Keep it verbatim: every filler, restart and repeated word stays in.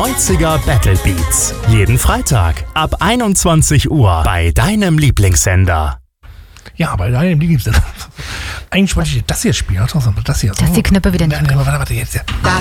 neunziger Battle Beats. Jeden Freitag ab einundzwanzig Uhr bei deinem Lieblingssender. Ja, bei deinem Lieblingssender. Eigentlich wollte ich das hier spielen. Das hier. Dass die Knöpfe wieder nicht. Warte, warte, jetzt.